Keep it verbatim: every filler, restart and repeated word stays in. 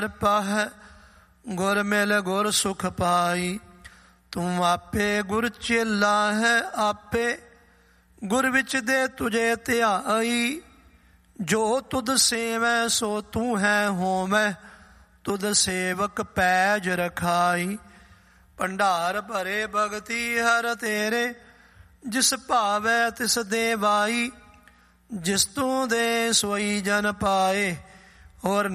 ਪਾਹੈ, ਗੁਰ ਮਿਲ ਗੁਰ ਸੁਖ ਪਾਈ। ਤੂੰ ਆਪੇ ਗੁਰ ਚੇਲਾ ਹੈ, ਆਪੇ ਗੁਰ ਵਿੱਚ ਦੇ ਤੁਝੇ ਧਿਆਈ। ਜੋ ਤੁਧ ਸੇਵੈ ਸੋ ਤੂੰ ਹੈ ਹੋਵੈ, ਤੁਧ ਸੇਵਕ ਪੈਜ ਰਖਾਈ। ਭੰਡਾਰ ਭਰੇ ਭਗਤੀ ਹਰ ਤੇਰੇ, ਜਿਸ ਭਾਵੈ ਤਿਸ ਦੇਵਾਈ। ਜਿਸ ਤੂੰ ਦੇ ਸੋਈ ਜਨ ਪਾਏ, ਹੋਰ